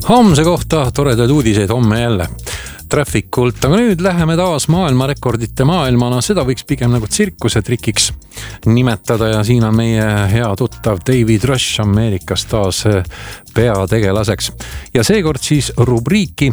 Homse kohta toredaid uudiseid homme jälle Trafficult, aga nüüd läheme taas maailmarekordite maailmana, seda võiks pigem nagu tsirkusetrikiks nimetada ja siin on meie hea tuttav David Rush Ameerikast taas peategelaseks. Ja seekord siis rubriiki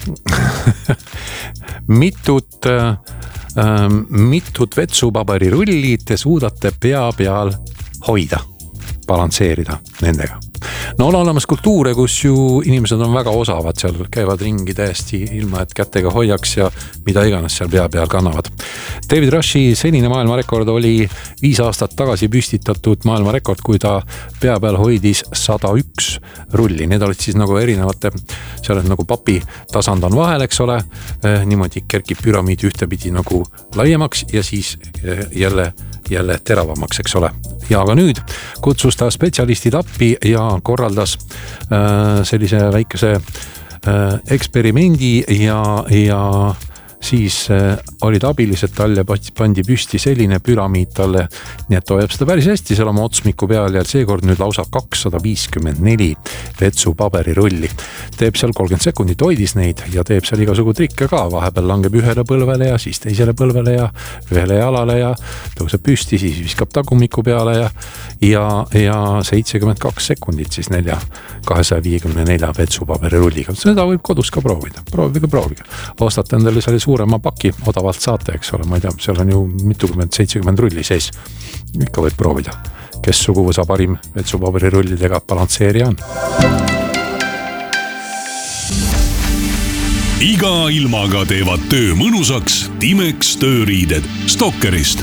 mitut vetsupaberirulli te suudate pea peal hoida, balansseerida nendega. No on olemas kultuure, kus ju inimesed on väga osavad, seal käivad ringi täiesti ilma, et kätega hoiaks ja mida iganes seal pea peal kannavad. David Rushi senine maailmarekord oli 5 aastat tagasi püstitatud maailmarekord, kui ta pea peal hoidis 101 rulli. Need olid siis nagu erinevate, seal on nagu papi tasand on vahel, eks ole, niimoodi kerkib püramiid ühtepidi nagu laiemaks ja siis jälle teravamaks, eks ole. Ja aga nüüd kutsus ta spetsialistid appi ja korraldas sellise väikese eksperimendi ja siis olid abilised talle, pandi püsti selline püramiid talle, nii et hoiab seda päris hästi seal oma otsmiku peal ja seekord nüüd lausa 254 vetsupaberirulli. Teeb seal 30 sekundit hoidis neid ja teeb seal igasugu trikke ka, vahepeal langeb ühele põlvele ja siis teisele põlvele ja ühele jalale ja tõuseb püsti, siis viskab tagumiku peale ja 72 sekundit siis 254 vetsupaberirulliga. Seda võib kodus ka proovida. Proovige. Ostate endale selle suurema paki, odavalt saate, eks ole, ma ei tea, seal on ju 70 rulli sees. Ikka võib proovida, kes suguvõsa parim vetsupaberirullidega balansseerija on. Iga ilmaga teevad töö mõnusaks Timex tööriided Stokkerist.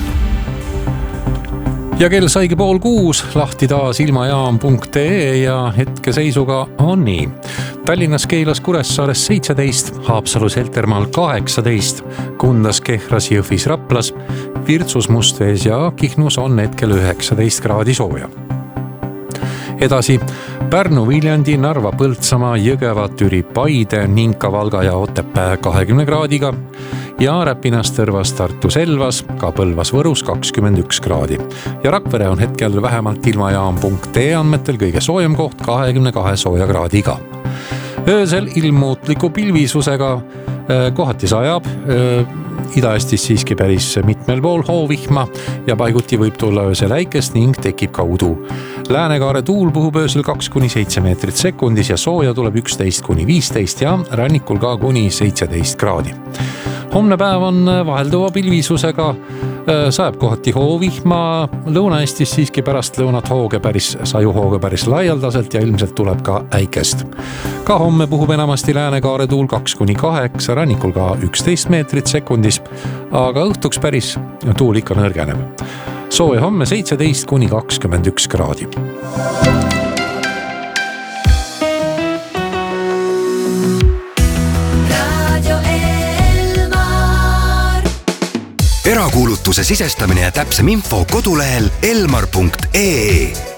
Ja kell saigi 5:30, lahti taas ilmajaam.ee ja hetkeseisuga on nii. Tallinnas, Keilas, Kuressaares 17, Haapsalus, Heltermaal 18, Kundas, Kehras, Jõhvis, Raplas, Virtsus, Mustvees ja Kihnus on hetkel 19 kraadi sooja. Edasi Pärnu, Viljandi, Narva, Põltsamaa, Jõgeva, Türi, Paide ning ka Valga ja Otepää 20 kraadiga ja Räpinas, Tõrvas, Tartus, Elvas, ka Põlvas, Võrus 21 kraadi. Ja Rakvere on hetkel vähemalt ilmajaam.ee andmetel kõige soojem koht 22 sooja kraadiga. Öösel ilmuutliku pilvisusega kohati sajab, Ida-Eestis siiski päris mitmel pool hoovihma ja paiguti võib tulla öösel äikest ning tekib ka udu. Läänekaare tuul puhub öösel 2-7 meetrit sekundis ja sooja tuleb 11-15 ja rannikul ka kuni 17 kraadi. Homne päev on vahelduva pilvisusega, sajab kohati hoovihma, Lõuna-Eestis siiski pärast lõunat sajuhooge päris laialdaselt ja ilmselt tuleb ka äikest. Ka homme puhub enamasti läänekaare tuul 2-8, rannikul ka 11 meetrit sekundis, aga õhtuks päris tuul ikka nõrgeneb. Sooja homme 17-21 kraadi. Erakuulutuse sisestamine ja täpsem info kodulehel elmar.ee.